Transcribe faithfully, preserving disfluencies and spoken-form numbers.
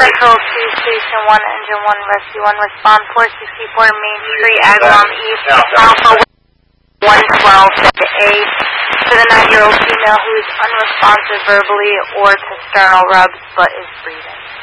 Central two, Station one, Engine one, Rescue one, respond four sixty-four Main Street, Agawam East, Alpha one twelve A, to the nine-year-old female who is unresponsive verbally or to sternal rubs but is breathing.